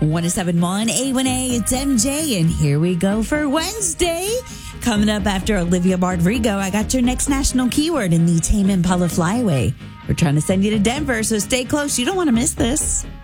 1071 A1A, it's MJ, and here we go for Wednesday. Coming up after Olivia Rodrigo, I got your next national keyword in the Tame Impala Flyaway. We're trying to send you to Denver, so stay close. You don't want to miss this.